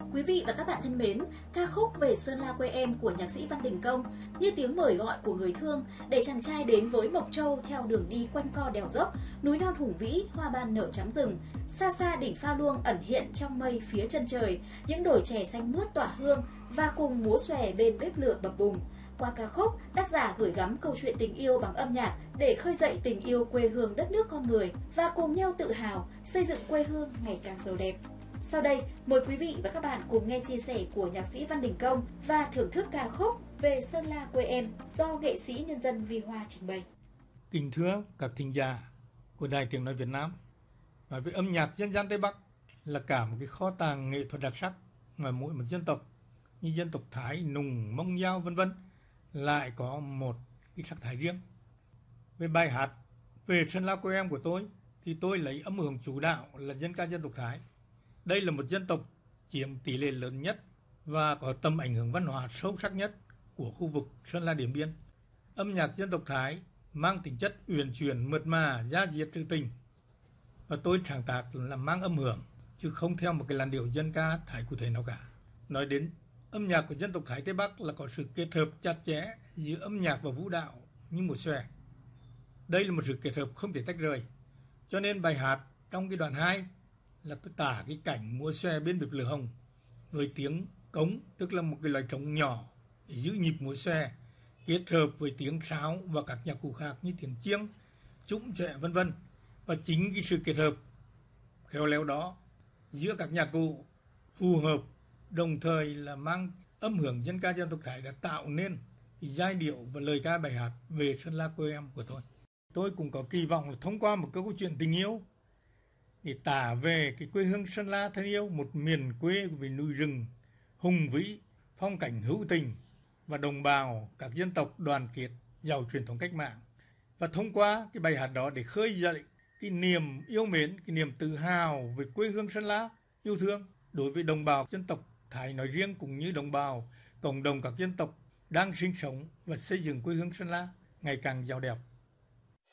Quý vị và các bạn thân mến, ca khúc Về Sơn La quê em của nhạc sĩ Văn Đình Công như tiếng mời gọi của người thương để chàng trai đến với Mộc Châu theo đường đi quanh co đèo dốc, núi non hùng vĩ, hoa ban nở trắng rừng. Xa xa đỉnh Pha Luông ẩn hiện trong mây phía chân trời, những đồi chè xanh mướt tỏa hương và cùng múa xòe bên bếp lửa bập bùng. Qua ca khúc, tác giả gửi gắm câu chuyện tình yêu bằng âm nhạc để khơi dậy tình yêu quê hương đất nước con người và cùng nhau tự hào xây dựng quê hương ngày càng giàu đẹp. Sau đây, mời quý vị và các bạn cùng nghe chia sẻ của nhạc sĩ Văn Đình Công và thưởng thức ca khúc Về Sơn La quê em do nghệ sĩ nhân dân Vi Hoa trình bày. Kính thưa các thính giả của Đài Tiếng Nói Việt Nam, nói về âm nhạc dân gian Tây Bắc là cả một cái kho tàng nghệ thuật đặc sắc mà mỗi một dân tộc như dân tộc Thái, Nùng, Mông, Dao vân vân lại có một cái sắc thái riêng. Về bài hát Về Sơn La quê em của tôi thì tôi lấy âm hưởng chủ đạo là dân ca dân tộc Thái. Đây là một dân tộc chiếm tỷ lệ lớn nhất và có tầm ảnh hưởng văn hóa sâu sắc nhất của khu vực Sơn La Điện Biên. Âm nhạc dân tộc Thái mang tính chất uyển chuyển, mượt mà, da diết trữ tình. Và tôi sáng tác là mang âm hưởng, chứ không theo một cái làn điệu dân ca Thái cụ thể nào cả. Nói đến âm nhạc của dân tộc Thái Tây Bắc là có sự kết hợp chặt chẽ giữa âm nhạc và vũ đạo như một xòe. Đây là một sự kết hợp không thể tách rời. Cho nên bài hát trong cái đoạn 2 là tôi tả cái cảnh múa xòe bên bếp lửa hồng với tiếng cống, tức là một cái loại trống nhỏ để giữ nhịp múa xòe, kết hợp với tiếng sáo và các nhạc cụ khác như tiếng chiêng, trũng chệ vân vân. Và chính cái sự kết hợp khéo léo đó giữa các nhạc cụ phù hợp đồng thời là mang âm hưởng dân ca dân tộc Thái đã tạo nên cái giai điệu và lời ca bài hát Về Sơn La quê em của tôi. Tôi cũng có kỳ vọng là thông qua một câu chuyện tình yêu để tả về cái quê hương Sơn La thân yêu, một miền quê về núi rừng hùng vĩ, phong cảnh hữu tình và đồng bào các dân tộc đoàn kết, giàu truyền thống cách mạng. Và thông qua cái bài hát đó để khơi dậy cái niềm yêu mến, cái niềm tự hào về quê hương Sơn La yêu thương đối với đồng bào dân tộc Thái nói riêng cũng như đồng bào cộng đồng các dân tộc đang sinh sống và xây dựng quê hương Sơn La ngày càng giàu đẹp.